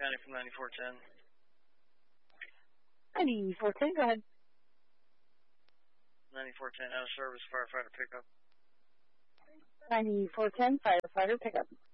County from 9410. 9410, go ahead. 9410, out of service, firefighter pickup. 9410, firefighter pickup.